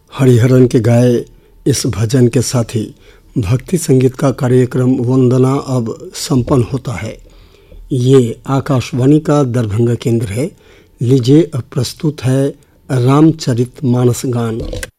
हरिहरन के गाए इस भजन के साथ ही भक्ति संगीत का कार्यक्रम वंदना अब संपन्न होता है। ये आकाशवाणी का दरभंगा केंद्र है। लीजिए अब प्रस्तुत है रामचरितमानस गान।